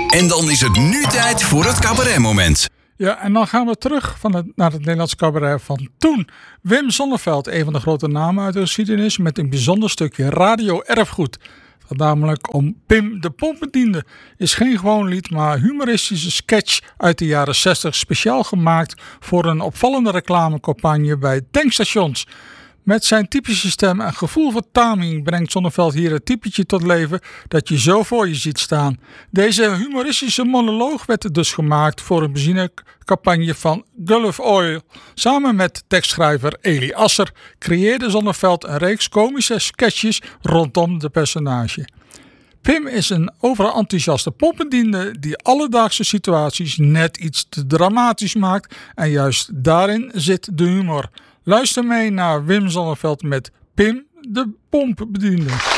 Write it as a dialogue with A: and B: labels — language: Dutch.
A: En dan is het nu tijd voor het cabaretmoment.
B: Ja, en dan gaan we terug naar het Nederlands cabaret van toen. Wim Sonneveld, een van de grote namen uit de geschiedenis, met een bijzonder stukje radio-erfgoed. Het gaat namelijk om Pim de Pompbediende. Is geen gewoon lied, maar humoristische sketch uit de jaren 60, speciaal gemaakt voor een opvallende reclamecampagne bij tankstations. Met zijn typische stem en gevoel voor timing brengt Sonneveld hier het typetje tot leven dat je zo voor je ziet staan. Deze humoristische monoloog werd dus gemaakt voor een benzinecampagne van Gulf Oil. Samen met tekstschrijver Eli Asser creëerde Sonneveld een reeks komische sketches rondom de personage. Pim is een overal enthousiaste pompbediende die alledaagse situaties net iets te dramatisch maakt en juist daarin zit de humor. Luister mee naar Wim Sonneveld met Pim de Pompbediende.